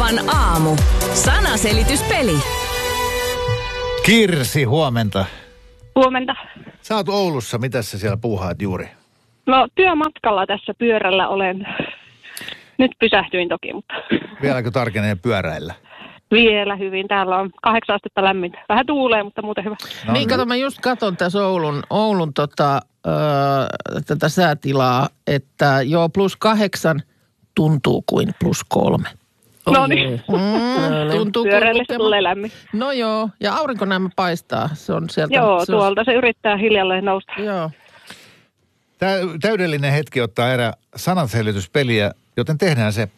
Novan aamu. Sanaselityspeli. Kirsi, huomenta. Huomenta. Sä oot Oulussa. Mitäs sä siellä puuhaat juuri? No työmatkalla tässä pyörällä olen. Nyt pysähtyin toki, mutta Vieläkö tarkenee pyöräillä? vielä hyvin. Täällä on 8 astetta lämmintä. Vähän tuulee, mutta muuten hyvä. No, Niin, kato, mä just katon tässä Oulun tätä säätilaa, että joo, +8 tuntuu kuin +3. No niin. Tuntuu Pyöräillessä tulee lämmin. No joo, ja aurinkonämmö paistaa. Se on sieltä. Joo, tuolta se yrittää hiljalleen nousta. Joo. Täydellinen hetki ottaa erä sananselityspeliä, joten tehdään se.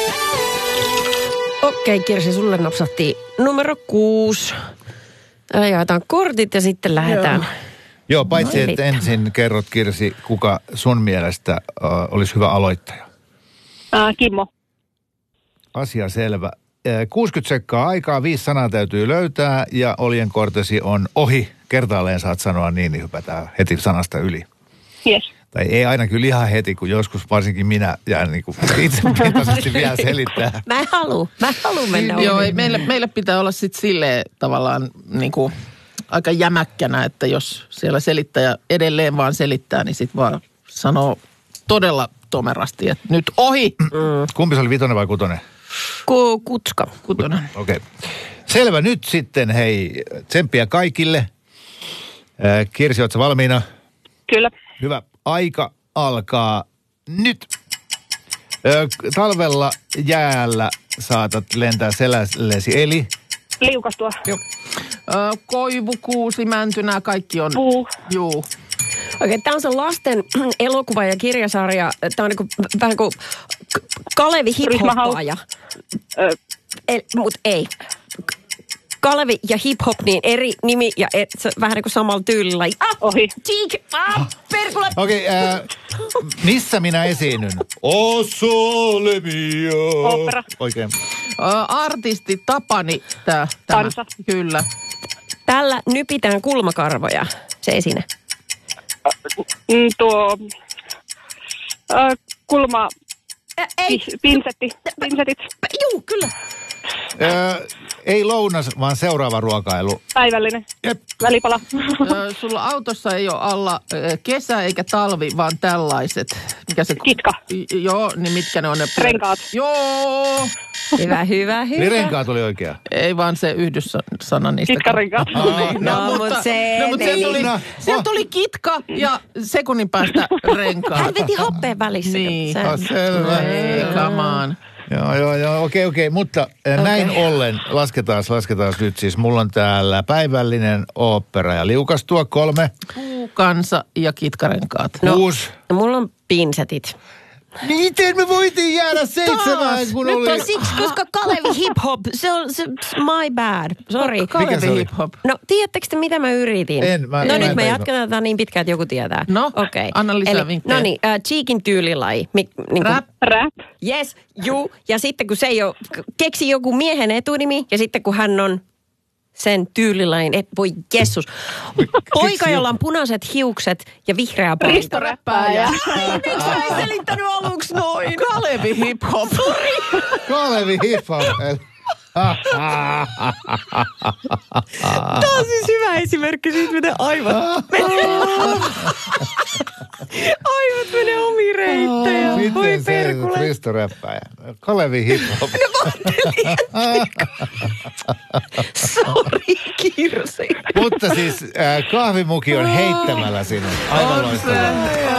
Okei, Kirsi, sulle napsahti numero 6. Jaetaan kortit ja sitten lähdetään. Joo, paitsi että ensin kerrot, Kirsi, kuka sun mielestä olisi hyvä aloittaja. Kimmo. Asia selvä. 60 sekkaa aikaa, 5 sanaa täytyy löytää ja oljenkortesi on ohi. Kertaalleen saat sanoa niin hypätään heti sanasta yli. Yes. Tai ei aina kyllä ihan heti, kun joskus varsinkin minä jään niin kuin itsepintaisesti vielä selittää. Mä en halua mennä ohi. Joo, meille pitää olla sitten silleen tavallaan niin kuin aika jämäkkänä, että jos siellä selittäjä edelleen vaan selittää, niin sitten vaan sanoo todella tomerasti, että nyt ohi. Kumpi se oli, 5 vai 6? Kutska. 6. Okei. Selvä. Nyt sitten, hei, tsemppiä kaikille. Kirsi, ootko valmiina? Kyllä. Hyvä. Aika alkaa nyt. Talvella jäällä saatat lentää selällesi, eli? Liukastua. Joo. Koivu, kuusi, mänty, nämä kaikki on. Puu. Juu. Okei, tämä on se lasten elokuva- ja kirjasarja. Tämä on niin kuin, vähän kuin Kalevi hip-hoppaaja. Mutta ei. Kalevi ja hip-hop, niin eri nimi ja vähän niin kuin samalla tyylillä. Ohi. Cheek! Perkule! Okei, missä minä esiinnyn? O sole mio. Opera. Oikein. Artisti Tapani. Tämä. Kansa. Kyllä. Tällä nypitään kulmakarvoja, se esine. Tuo kulma. Ei. Pinsetit. Juu, kyllä. Ei lounas, vaan seuraava ruokailu. Päivällinen. Jep. Välipala. Sulla autossa ei ole alla kesä eikä talvi, vaan tällaiset. Mikä se? Kitka. Joo, niin mitkä ne on ne? Renkaat. Joo. Hyvä. Niin renkaat oli oikea. Ei vaan se yhdyssana niistä. Kitkarenkaat. Sieltä tuli kitka ja sekunnin päästä renkaat. Hän veti happeen välissä. Niin. Selvä. Ei, come on. Joo, okei. Mutta näin ollen lasketaan nyt siis. Mulla on täällä päivällinen, ooppera ja liukastua 3. Puukansa ja kitkarenkaat. 6. No, mulla on pinsetit. Miten me voitiin jäädä 7? Nyt on siksi, koska Kalevi hip-hop, se on my bad. Sorry. Kalevi se oli? hip-hop. No, tiedättekö te, mitä mä yritin? Nyt me jatketaan tätä niin pitkään, että joku tietää. No, anna lisää vinkkejä. No niin, Cheekin tyylilaji. Rap. Yes, juu. Ja sitten kun se ei ole, keksi joku miehen etunimi, ja sitten kun hän on sen tyylilajin, voi jessus. Poika, jolla on punaiset hiukset ja vihreä paita. Ristoräppääjä. Miksi mä en selittänyt aluksi noin? Kalevi hip-hop. Kalevi hip-hop. Tämä on siis hyvä esimerkki siitä, miten aivot menee omiin reittejä. Voi Miten se perkule. ristoräppäjä? Kalevi hip-hop. Sori, Kirsi. Mutta siis kahvimuki on heittämällä sinut. Aivan loistavaa.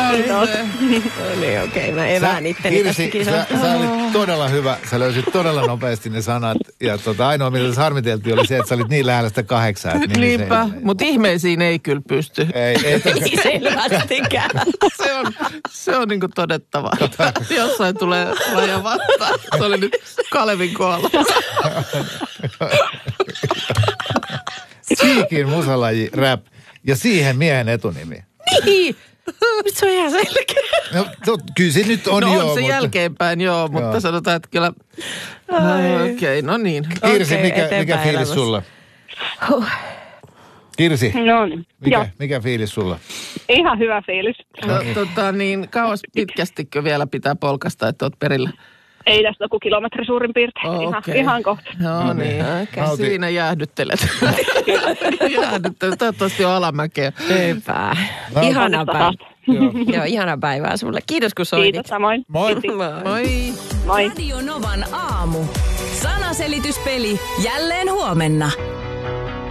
Niin, okei, mä evään itteni tästä Kirsi, kisasta. sä olit todella hyvä. Sä löysit todella nopeasti ne sanat. Ja ainoa, mitä tässä harmiteltiin, oli se, että sä olit niin lähellä sitä 8. Niinpä, mutta ihmeisiin ei kyllä pysty. Ei Selvästikään. Se on niinku todettava. Jossain tulee raja vastaan. Se oli nyt Kalevin kohdalla. Cheekin musalaji rap ja siihen miehen etunimi. Niin. Nyt se on ihan selkeä. No, kyllä se nyt on No joo. on se mutta jälkeenpäin joo, mutta sanotaan, että kyllä. Okei, no niin. Kirsi, Okei, mikä eteenpäin fiilis elämässä. sulla? Kirsi, No niin. Joo. mikä fiilis sulla? Ihan hyvä fiilis. Niin kauas pitkästikö vielä pitää polkasta, että oot perillä? Ei tästä joku kilometri suurin piirtein. Okay. Ihan kohta. No niin, siinä jäähdyttelet. Jäähdyttelet, toivottavasti on alamäkeä. Hyvä. Ihana päivä. Joo, ihana päivää sulle. Kiitos kun soitit. Kiitos samoin. Moi. Moi. Moi. Radio Novan aamu. Sanaselityspeli jälleen huomenna.